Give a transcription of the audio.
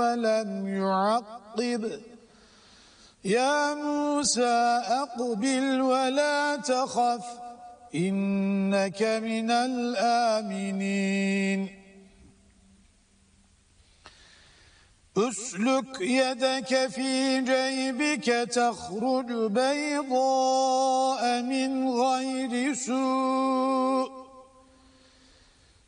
ولم يعقب يا موسى أقبل ولا تخف إنك من الآمنين أسلك يدك في جيبك تخرج بيضاء من غير سوء